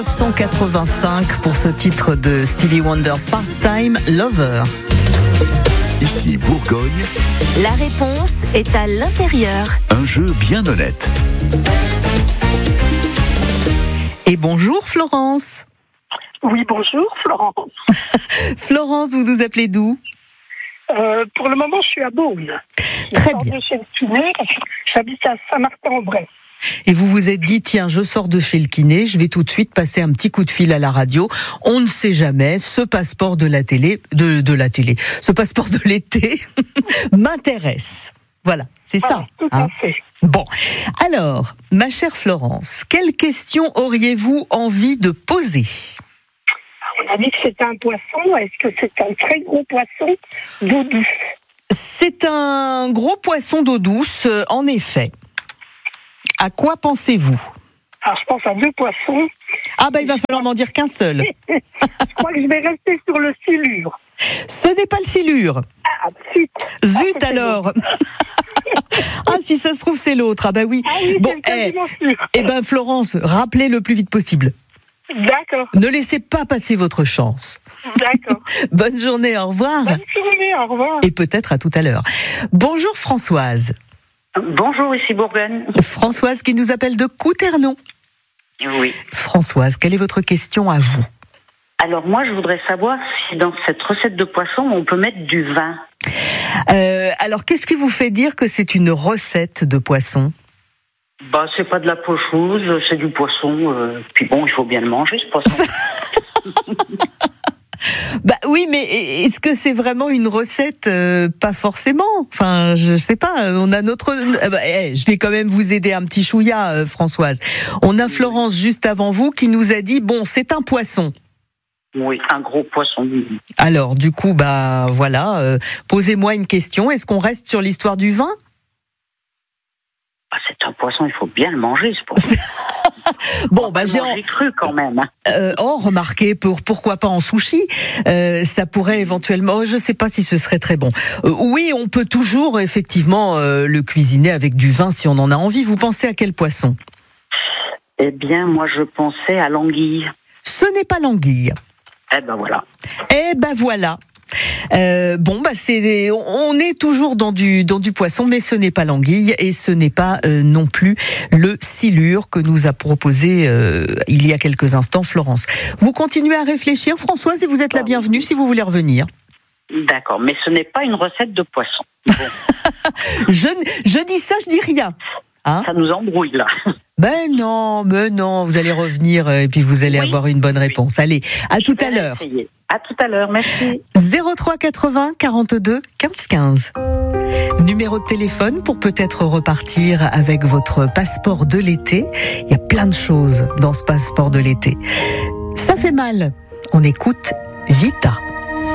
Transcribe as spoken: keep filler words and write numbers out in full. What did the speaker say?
mille neuf cent quatre-vingt-cinq pour ce titre de Stevie Wonder, Part-Time Lover. Ici Bourgogne. La réponse est à l'intérieur. Un jeu bien honnête. Et bonjour Florence. Oui, bonjour Florence. Florence, vous nous appelez d'où ? Euh, pour le moment, je suis à Beaune. Très Je bien. sors de chez le kiné. J'habite à Saint-Martin-en-Bray. Et vous vous êtes dit, tiens, je sors de chez le kiné, je vais tout de suite passer un petit coup de fil à la radio. On ne sait jamais, ce passeport de la télé, de, de la télé, ce passeport de l'été m'intéresse. Voilà, c'est ça. Voilà, tout hein. à fait. Bon, alors, ma chère Florence, quelle question auriez-vous envie de poser ? On a dit que c'était un poisson. Est-ce que c'est un très gros poisson d'eau douce ? C'est un gros poisson d'eau douce, euh, en effet. À quoi pensez-vous ? Alors, je pense à deux poissons. Ah ben, il va falloir m'en dire qu'un seul. Je crois que je vais rester sur le silure. Ce n'est pas le silure. Ah, zut. Zut Ah, alors. Ah, si ça se trouve, c'est l'autre. Ah ben oui. Ah oui, Bon, c'est eh, quasiment sûr. eh ben Florence, rappelez le plus vite possible. D'accord, Ne laissez pas passer votre chance. d'accord. Bonne journée, au revoir. Bonne journée, au revoir. Et peut-être à tout à l'heure. Bonjour Françoise. Bonjour, ici Bourgogne. Françoise qui nous appelle de Couternon. Oui. Françoise, quelle est votre question à vous ? Alors moi, je voudrais savoir si dans cette recette de poisson, on peut mettre du vin. Euh, alors, qu'est-ce qui vous fait dire que c'est une recette de poisson ? Bah, c'est pas de la pochose, c'est du poisson. Euh, puis bon, il faut bien le manger, ce poisson. Bah oui, mais est-ce que c'est vraiment une recette ? euh, Pas forcément. Enfin, je sais pas. On a notre. Euh, bah, eh, je vais quand même vous aider un petit chouïa, euh, Françoise. On a Florence juste avant vous qui nous a dit bon, c'est un poisson. Oui, un gros poisson. Alors, du coup, bah voilà. Euh, posez-moi une question. Est-ce qu'on reste sur l'histoire du vin ? Ah, c'est un poisson, il faut bien le manger, ce poisson. Bon, bah j'ai. Manger cru quand même. Hein. Euh, oh, remarquez, pour, pourquoi pas en sushi euh, ça pourrait éventuellement, je ne sais pas si ce serait très bon. Euh, oui, on peut toujours effectivement euh, le cuisiner avec du vin si on en a envie. Vous pensez à quel poisson ? Eh bien, moi, je pensais à l'anguille. Ce n'est pas l'anguille. Eh ben voilà. Eh ben voilà. Euh, bon, bah c'est, on est toujours dans du dans du poisson, mais ce n'est pas l'anguille et ce n'est pas euh, non plus le silure que nous a proposé euh, il y a quelques instants Florence. Vous continuez à réfléchir, Françoise, et vous êtes la bienvenue si vous voulez revenir. D'accord, mais ce n'est pas une recette de poisson. Bon, je, je dis ça, je dis rien. Hein ? ça nous embrouille là. Ben non, mais non, vous allez revenir et puis vous allez Oui. avoir une bonne réponse. Allez, à Je tout vais à l'heure. essayer. À tout à l'heure, merci. zéro trois quatre-vingts quarante-deux quinze quinze. Numéro de téléphone pour peut-être repartir avec votre passeport de l'été. Il y a plein de choses dans ce passeport de l'été. Ça fait mal. On écoute Vita.